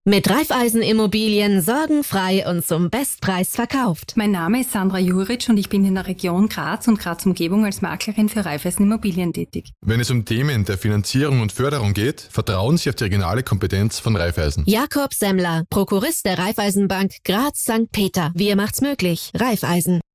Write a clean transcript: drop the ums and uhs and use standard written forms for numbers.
Mit Raiffeisen Immobilien sorgenfrei und zum Bestpreis verkauft. Mein Name ist Sandra Juric und ich bin in der Region Graz und Graz-Umgebung als Maklerin für Raiffeisen Immobilien tätig. Wenn es um Themen der Finanzierung und Förderung geht, vertrauen Sie auf die regionale Kompetenz von Raiffeisen. Jakob Semmler, Prokurist der Raiffeisenbank Graz St. Peter. Wir macht's möglich. Raiffeisen.